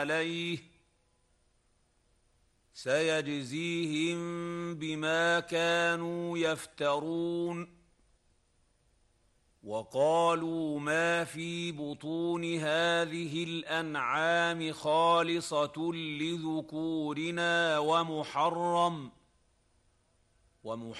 عليه سيجزيهم بما كانوا يفترون. وقالوا ما في بطون هذه الأنعام خالصة لذكورنا ومحرم